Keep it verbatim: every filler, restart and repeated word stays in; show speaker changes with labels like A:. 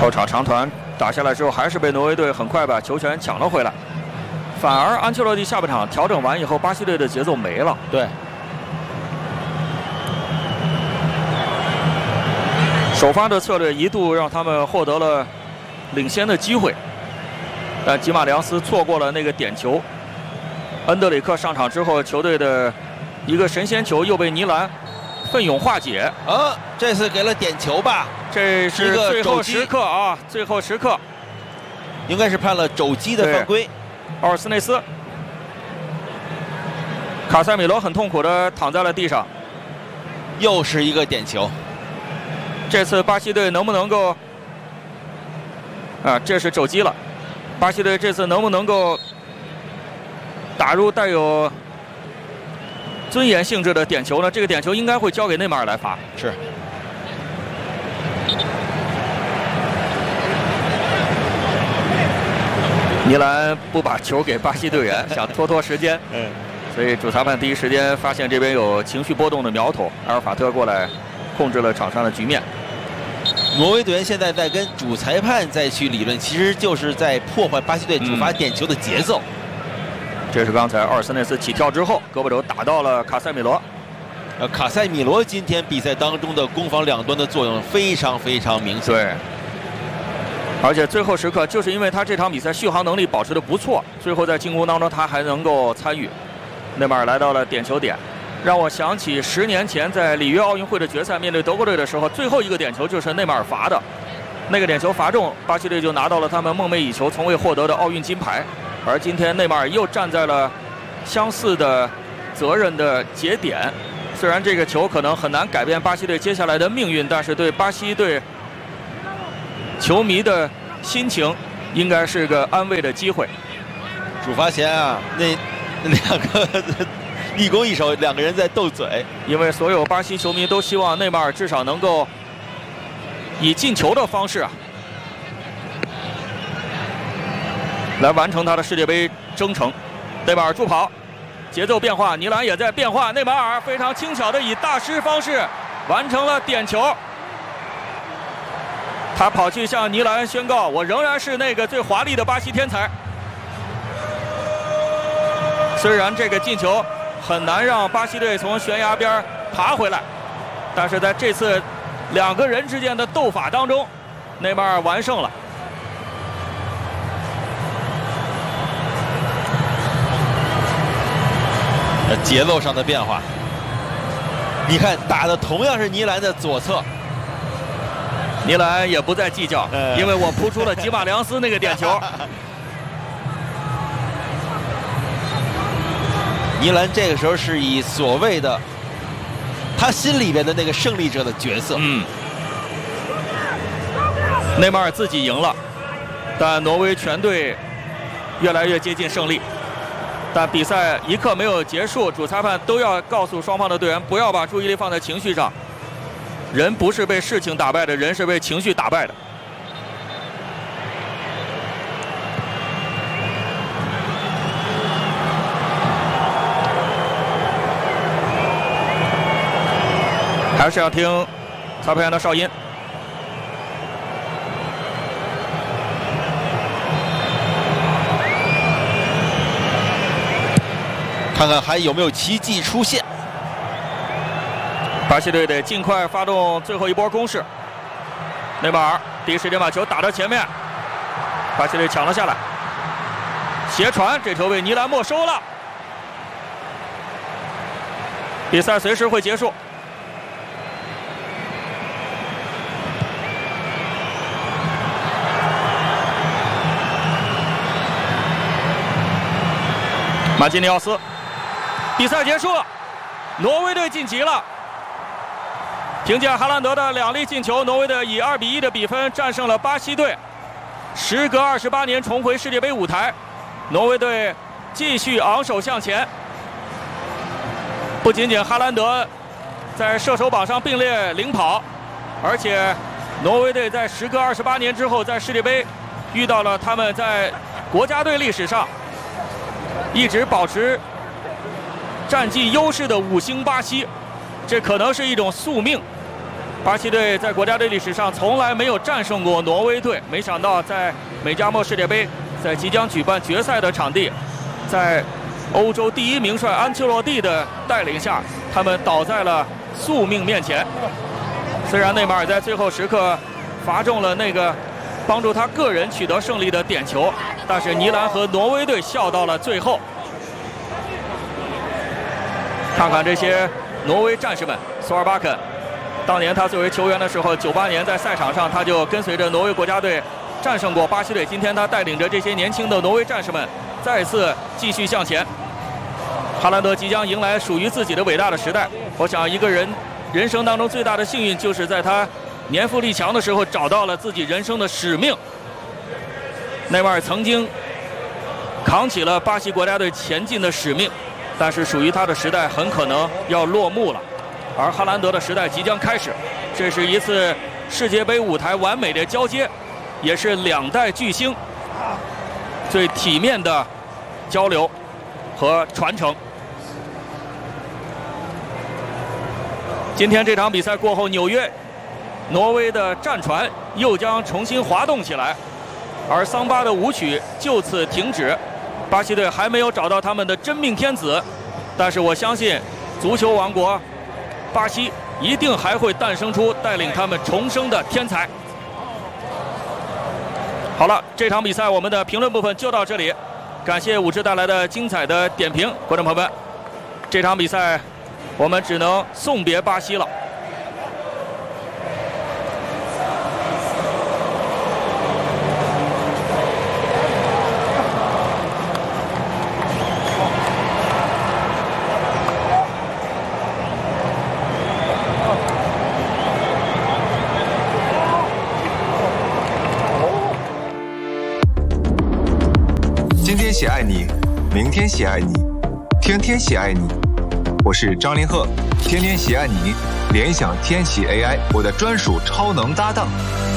A: 后场长传打下来之后，还是被挪威队很快把球权抢了回来。反而安切洛蒂下半场调整完以后，巴西队的节奏没了。
B: 对，
A: 首发的策略一度让他们获得了领先的机会，但吉马良斯错过了那个点球。恩德里克上场之后，球队的一个神仙球又被尼兰奋勇化解。
B: 呃，这次给了点球吧？
A: 这是最后时刻啊！最后时刻，
B: 应该是判了肘击的犯规。
A: 奥尔斯内斯，卡塞米罗很痛苦地躺在了地上。
B: 又是一个点球。
A: 这次巴西队能不能够啊？这是肘击了。巴西队这次能不能够打入带有尊严性质的点球呢？这个点球应该会交给内马尔来罚。
B: 是。
A: 尼兰不把球给巴西队员，想拖拖时间。
B: 嗯。
A: 所以主裁判第一时间发现这边有情绪波动的苗头，阿尔法特过来控制了场上的局面。
B: 挪威队员现在在跟主裁判再去理论，其实就是在破坏巴西队主罚点球的节奏。
A: 嗯、这是刚才奥尔斯内斯起跳之后，胳膊肘打到了卡塞米罗。
B: 呃，卡塞米罗今天比赛当中的攻防两端的作用非常非常明显。
A: 对。而且最后时刻，就是因为他这场比赛续航能力保持的不错，最后在进攻当中他还能够参与。内马尔来到了点球点，让我想起十年前在里约奥运会的决赛面对德国队的时候，最后一个点球就是内马尔罚的，那个点球罚中，巴西队就拿到了他们梦寐以求、从未获得的奥运金牌。而今天内马尔又站在了相似的责任的节点，虽然这个球可能很难改变巴西队接下来的命运，但是对巴西队球迷的心情应该是个安慰的机会。
B: 主罚前啊，那两个一攻一守，两个人在斗嘴，
A: 因为所有巴西球迷都希望内马尔至少能够以进球的方式啊，来完成他的世界杯征程。内马尔助跑，节奏变化，尼兰也在变化，内马尔非常轻巧的以大师方式完成了点球。他跑去向尼兰宣告：“我仍然是那个最华丽的巴西天才。”虽然这个进球很难让巴西队从悬崖边爬回来，但是在这次两个人之间的斗法当中，内马尔完胜了。
B: 节奏上的变化，你看打的同样是尼兰的左侧。
A: 尼兰也不再计较，呃、因为我扑出了吉马良斯那个点球。
B: 尼兰这个时候是以所谓的他心里边的那个胜利者的角色。
A: 嗯。内马尔自己赢了，但挪威全队越来越接近胜利。但比赛一刻没有结束，主裁判都要告诉双方的队员不要把注意力放在情绪上。人不是被事情打败的，人是被情绪打败的。还是要听裁判员的哨音。
B: 看看还有没有奇迹出现。
A: 巴西队得尽快发动最后一波攻势。内马尔第一时间把球打到前面，巴西队抢了下来，斜传，这球被尼兰没收了。比赛随时会结束。马基尼奥斯，比赛结束了，挪威队晋级了。凭借哈兰德的两粒进球，挪威队以二比一的比分战胜了巴西队，时隔二十八年重回世界杯舞台。挪威队继续昂首向前。不仅仅哈兰德在射手榜上并列领跑，而且挪威队在时隔二十八年之后，在世界杯遇到了他们在国家队历史上一直保持战绩优势的五星巴西，这可能是一种宿命。 巴西队在国家队历史上从来没有战胜过挪威队，没想到在美加墨世界杯，在即将举办决赛的场地，在欧洲第一名帅安切洛蒂的带领下，他们倒在了宿命面前。虽然内马尔在最后时刻罚中了那个帮助他个人取得胜利的点球，但是尼兰和挪威队笑到了最后。看看这些挪威战士们，索尔巴肯，当年他作为球员的时候，九八年在赛场上他就跟随着挪威国家队战胜过巴西队。今天他带领着这些年轻的挪威战士们再次继续向前。哈兰德即将迎来属于自己的伟大的时代。我想，一个人人生当中最大的幸运，就是在他年富力强的时候找到了自己人生的使命。内马尔曾经扛起了巴西国家队前进的使命，但是属于他的时代很可能要落幕了，而哈兰德的时代即将开始。这是一次世界杯舞台完美的交接，也是两代巨星最体面的交流和传承。今天这场比赛过后，纽约挪威的战船又将重新滑动起来，而桑巴的舞曲就此停止。巴西队还没有找到他们的真命天子，但是我相信足球王国巴西一定还会诞生出带领他们重生的天才。好了，这场比赛我们的评论部分就到这里，感谢武志带来的精彩的点评。观众朋友们，这场比赛我们只能送别巴西了。
C: 今天喜爱你，明天喜爱你，天天喜爱你。我是张凌赫，天天喜爱你，联想天喜 A I， 我的专属超能搭档。